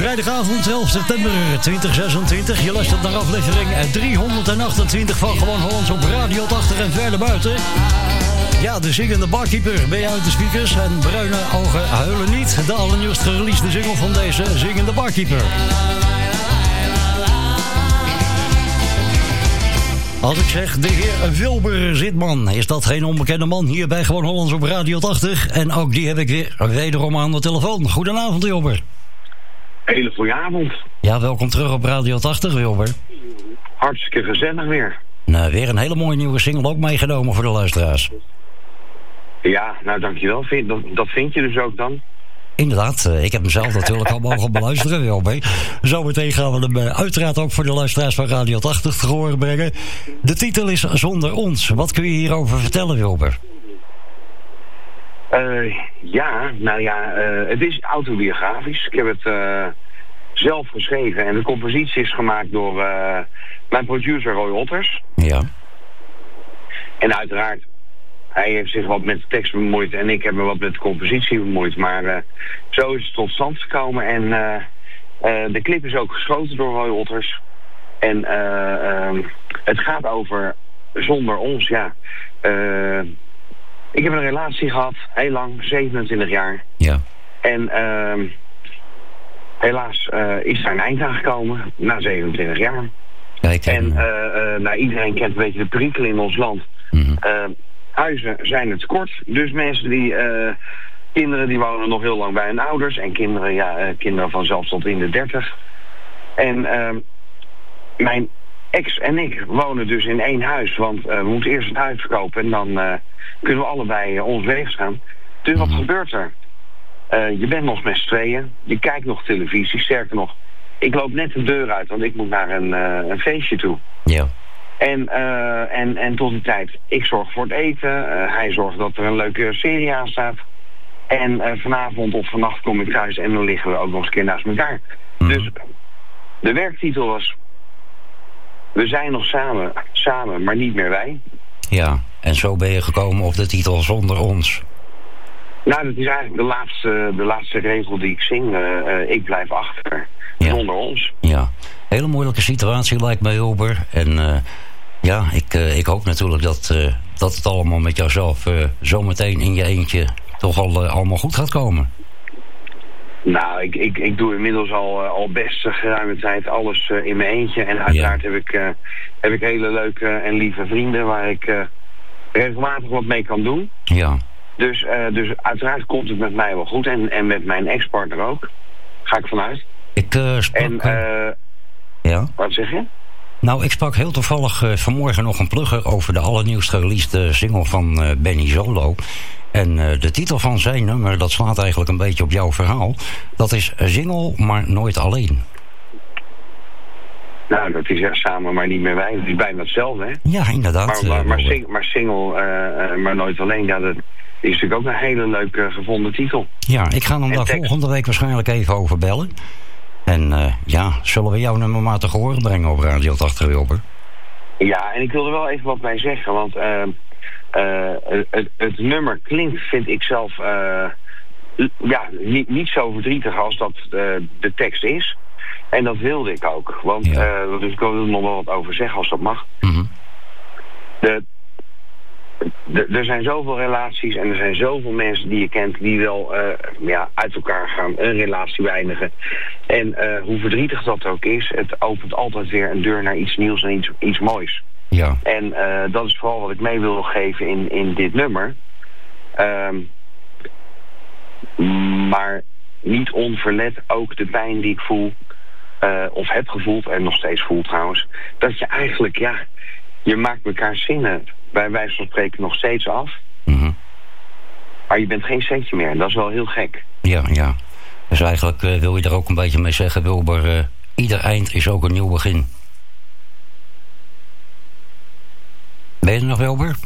vrijdagavond 11 september 2026. Je luistert naar aflevering 328 van Gewoon Hollands op Radio 80 en verder buiten. Ja, de zingende barkeeper ben je uit de speakers en bruine ogen huilen niet. De allernieuwst gereleasede single van deze zingende barkeeper. Als ik zeg, de heer Wilber Zitman, is dat geen onbekende man hier bij Gewoon Hollands op Radio 80. En ook die heb ik weer wederom aan de telefoon. Goedenavond, Wilber. Hele goede avond. Ja, welkom terug op Radio 80, Wilber. Hartstikke gezellig weer. Nou, weer een hele mooie nieuwe single ook meegenomen voor de luisteraars. Ja, nou dankjewel. Dat vind je dus ook dan? Inderdaad, ik heb hem zelf natuurlijk al mogen beluisteren, Wilber. Zometeen gaan we hem uiteraard ook voor de luisteraars van Radio 80 te horen brengen. De titel is Zonder Ons. Wat kun je hierover vertellen, Wilber? Het is autobiografisch. Ik heb het zelf geschreven en de compositie is gemaakt door mijn producer Roy Otters. Ja. En uiteraard, hij heeft zich wat met de tekst bemoeid en ik heb me wat met de compositie bemoeid. Maar zo is het tot stand gekomen en de clip is ook geschoten door Roy Otters. En het gaat over Zonder Ons, ja. Ik heb een relatie gehad, heel lang, 27 jaar. Ja. En helaas is daar een eind aan gekomen, na 27 jaar. Kijk, iedereen kent een beetje de perikelen in ons land. Mm-hmm. Huizen zijn het tekort, dus mensen kinderen die wonen nog heel lang bij hun ouders. En kinderen van zelfs tot in de 30. En mijn ex en ik wonen dus in één huis, want we moeten eerst het huis verkopen en dan kunnen we allebei ons weegs gaan. Dus wat gebeurt er? Je bent nog met z'n tweeën, je kijkt nog televisie, sterker nog, ik loop net de deur uit, want ik moet naar een feestje toe. Ja. En tot die tijd, ik zorg voor het eten, hij zorgt dat er een leuke serie aan staat. En vanavond of vannacht kom ik thuis en dan liggen we ook nog eens een keer naast elkaar. Dus de werktitel was: we zijn nog samen, maar niet meer wij. Ja, en zo ben je gekomen op de titel Zonder Ons. Nou, dat is eigenlijk de laatste regel die ik zing. Ik blijf achter, zonder ons. Ja, hele moeilijke situatie lijkt mij, Wilber. En ik hoop natuurlijk dat het allemaal met jouzelf zometeen in je eentje toch allemaal goed gaat komen. Nou, ik doe inmiddels al best geruime tijd alles in mijn eentje. En uiteraard heb ik hele leuke en lieve vrienden waar ik regelmatig wat mee kan doen. Ja. Dus uiteraard komt het met mij wel goed. En met mijn ex-partner ook. Ga ik vanuit. Ik sprak... ja? Wat zeg je? Nou, ik sprak heel toevallig vanmorgen nog een plugger over de allernieuwst gereleasede single van Benny Solo. En de titel van zijn nummer, dat slaat eigenlijk een beetje op jouw verhaal. Dat is Single, maar nooit alleen. Nou, dat is samen, maar niet meer wij. Dat is bijna hetzelfde, hè? Ja, inderdaad. Maar single, maar nooit alleen, ja, dat is natuurlijk ook een hele leuke gevonden titel. Ja, ik ga hem daar volgende week waarschijnlijk even over bellen. En zullen we jouw nummer maar te horen brengen op Radio 80, Wilber? Ja, en ik wil er wel even wat bij zeggen, want het nummer klinkt, vind ik zelf, niet zo verdrietig als dat de tekst is. En dat wilde ik ook, want dus ik wil er nog wel wat over zeggen als dat mag. Mm-hmm. Er zijn zoveel relaties en er zijn zoveel mensen die je kent die wel uit elkaar gaan, een relatie beëindigen. En hoe verdrietig dat ook is, het opent altijd weer een deur naar iets nieuws en iets moois. Ja. En dat is vooral wat ik mee wil geven in dit nummer. Maar niet onverlet ook de pijn die ik voel, of heb gevoeld en nog steeds voel trouwens, dat je eigenlijk, je maakt elkaar zinnen bij wijze van spreken nog steeds af. Mm-hmm. Maar je bent geen centje meer. En dat is wel heel gek. Ja. Dus eigenlijk wil je er ook een beetje mee zeggen, Wilber, ieder eind is ook een nieuw begin. Ben je er nog, Wilber?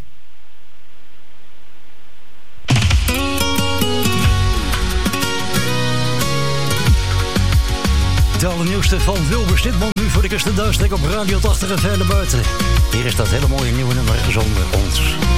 De allernieuwste van Wilber Zitman nu voor de Kust en Duitstek op Radio 80 en verder buiten. Hier is dat hele mooie nieuwe nummer Zonder Ons.